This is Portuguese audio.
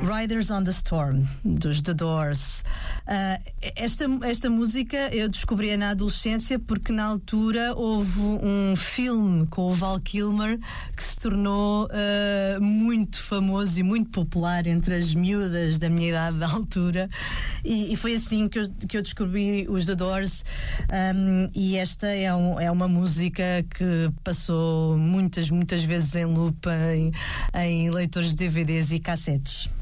Riders on the Storm, dos The Doors. Esta música eu descobri na adolescência porque na altura houve um filme com o Val Kilmer que se tornou muito famoso e muito popular entre as miúdas da minha idade da altura, e foi assim que eu descobri os The Doors, e esta é uma música que passou muitas vezes em loop em leitores de DVDs e cassetes.